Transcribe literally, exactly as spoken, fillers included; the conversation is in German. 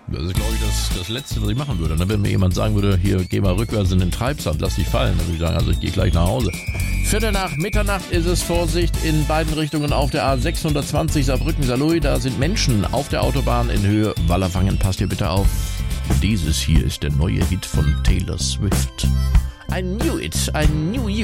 Das ist, glaube ich, das, das Letzte, was ich machen würde. Wenn mir jemand sagen würde, hier, geh mal rückwärts in den Treibsand, lass dich fallen, dann würde ich sagen, also ich gehe gleich nach Hause. Viertel nach Mitternacht ist es, Vorsicht, in beiden Richtungen auf der A sechshundertzwanzig Saarbrücken-Saarlouis. Da sind Menschen auf der Autobahn in Höhe Wallerfangen. Passt ihr bitte auf. Dieses hier ist der neue Hit von Taylor Swift. I knew it, I knew you.